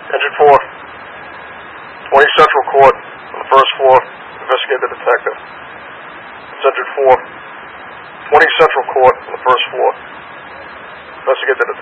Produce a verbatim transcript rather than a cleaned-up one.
Engine four. twenty Central Court on the first floor. Investigate the detective. It's Engine four. twenty Central Court on the first floor. Investigate the detective.